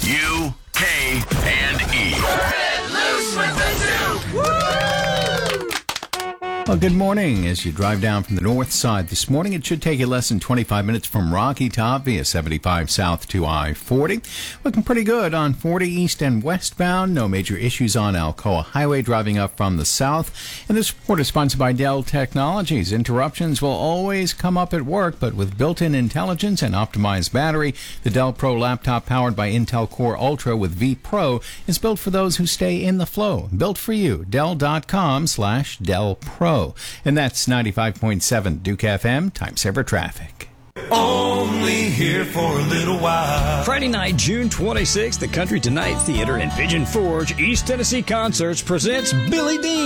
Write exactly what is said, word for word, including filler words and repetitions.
U, K, and E. Turn it loose with the Duke! Woo! Well, good morning. As you drive down from the north side this morning, it should take you less than twenty-five minutes from Rocky Top via seventy-five south to I forty. Looking pretty good on forty east and westbound. No major issues on Alcoa Highway driving up from the south. And this report is sponsored by Dell Technologies. Interruptions will always come up at work, but with built-in intelligence and optimized battery, the Dell Pro laptop powered by Intel Core Ultra with V Pro is built for those who stay in the flow. Built for you. Dell.com slash Dell Pro. And that's ninety-five point seven Duke F M, time saver traffic. Only here for a little while. Friday night, June twenty-sixth, the Country Tonight Theater and Pigeon Forge East Tennessee Concerts presents Billy Dean.